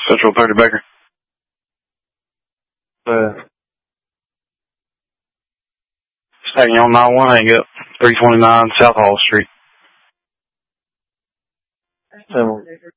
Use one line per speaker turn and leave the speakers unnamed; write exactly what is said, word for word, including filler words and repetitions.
Central thirty Baker. Uh, stacking on nine one, hang up. three twenty-nine South Hall Street. Seven.